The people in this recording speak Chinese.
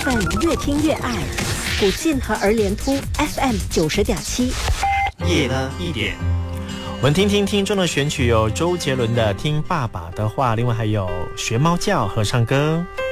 FM 越听越爱，古晋和儿联突 FM 90.7。 夜呢一点， 我们听听众的选曲有周杰伦的《听爸爸的话》，另外还有学猫叫合唱歌。